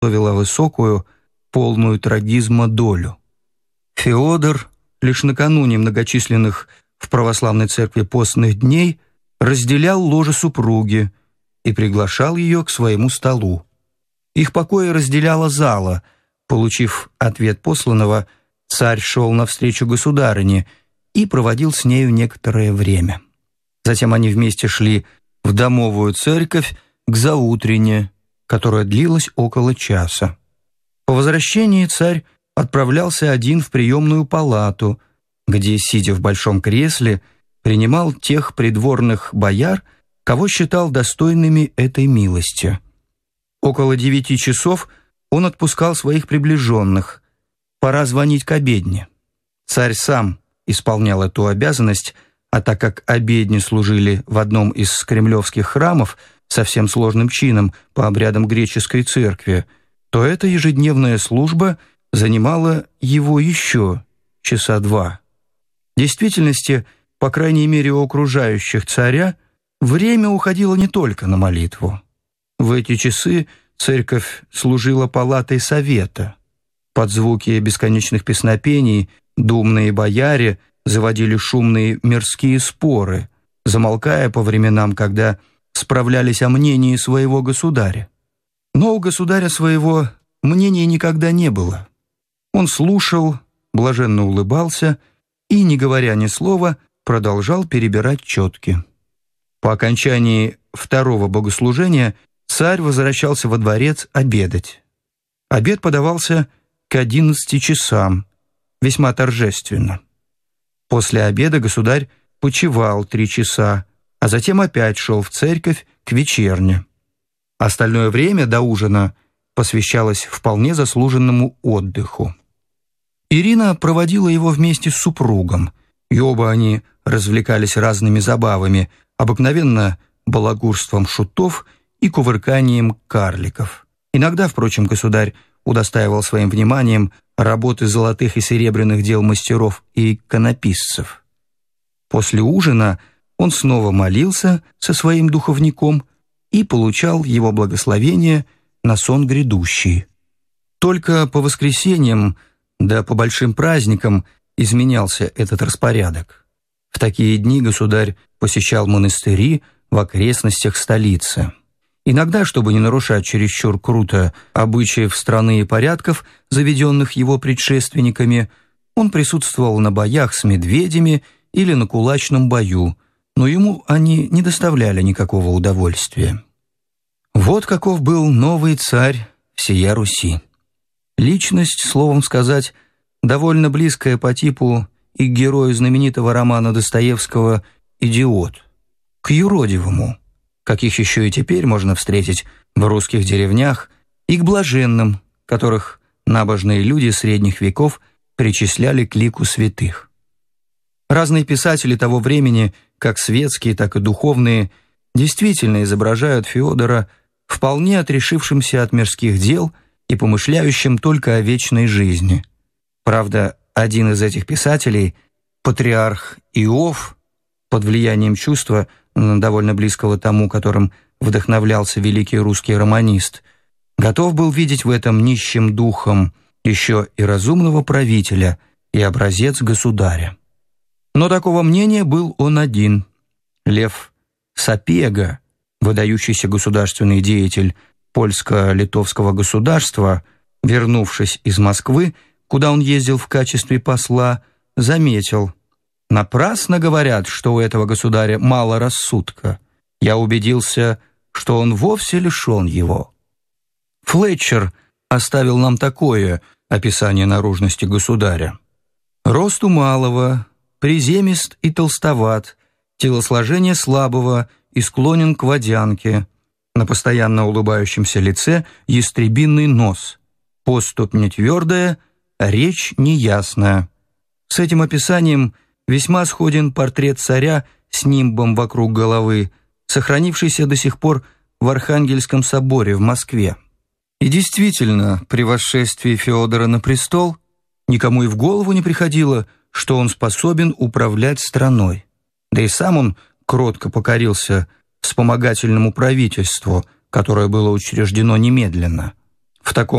готовила высокую, полную трагизма долю. Феодор лишь накануне многочисленных в православной церкви постных дней разделял ложе супруги и приглашал ее к своему столу. Их покои разделяла зала. Получив ответ посланного, царь шел навстречу государыне и проводил с нею некоторое время. Затем они вместе шли в домовую церковь к заутрене, которая длилась около часа. По возвращении царь отправлялся один в приемную палату, где, сидя в большом кресле, принимал тех придворных бояр, кого считал достойными этой милости. Около 9 часов он отпускал своих приближенных. Пора звонить к обедне. Царь сам исполнял эту обязанность, а так как обедни служили в одном из кремлевских храмов со всем сложным чином по обрядам греческой церкви, то эта ежедневная служба занимала его еще часа 2. В действительности, по крайней мере у окружающих царя, время уходило не только на молитву. В эти часы церковь служила палатой совета. Под звуки бесконечных песнопений думные бояре заводили шумные мирские споры, замолкая по временам, когда справлялись о мнении своего государя. Но у государя своего мнения никогда не было. Он слушал, блаженно улыбался и, не говоря ни слова, продолжал перебирать четки. По окончании второго богослужения царь возвращался во дворец обедать. Обед подавался к 11 часам, весьма торжественно. После обеда государь почивал 3 часа, а затем опять шел в церковь к вечерне. Остальное время до ужина посвящалось вполне заслуженному отдыху. Ирина проводила его вместе с супругом, и оба они развлекались разными забавами, обыкновенно балагурством шутов и кувырканием карликов. Иногда, впрочем, государь удостаивал своим вниманием работы золотых и серебряных дел мастеров и иконописцев. После ужина он снова молился со своим духовником и получал его благословение на сон грядущий. Только по воскресеньям да по большим праздникам изменялся этот распорядок. В такие дни государь посещал монастыри в окрестностях столицы. Иногда, чтобы не нарушать чересчур круто обычаев страны и порядков, заведенных его предшественниками, он присутствовал на боях с медведями или на кулачном бою, но ему они не доставляли никакого удовольствия. Вот каков был новый царь всея Руси. Личность, словом сказать, довольно близкая по типу и к герою знаменитого романа Достоевского «Идиот», к юродивому, каких еще и теперь можно встретить в русских деревнях, и к блаженным, которых набожные люди средних веков причисляли к лику святых. Разные писатели того времени, как светские, так и духовные, действительно изображают Феодора вполне отрешившимся от мирских дел и помышляющим только о вечной жизни. Правда, один из этих писателей, патриарх Иов, под влиянием чувства, довольно близкого тому, которым вдохновлялся великий русский романист, готов был видеть в этом нищим духом еще и разумного правителя и образец государя. Но такого мнения был он один. Лев Сапега, выдающийся государственный деятель польско-литовского государства, вернувшись из Москвы, куда он ездил в качестве посла, заметил: «Напрасно говорят, что у этого государя мало рассудка. Я убедился, что он вовсе лишен его». Флетчер оставил нам такое описание наружности государя: «Росту малого, приземист и толстоват, телосложение слабого и склонен к водянке, на постоянно улыбающемся лице ястребиный нос, поступь не твердая, речь неясная». С этим описанием весьма сходен портрет царя с нимбом вокруг головы, сохранившийся до сих пор в Архангельском соборе в Москве. И действительно, при восшествии Феодора на престол никому и в голову не приходило, что он способен управлять страной. Да и сам он кротко покорился вспомогательному правительству, которое было учреждено немедленно. В таком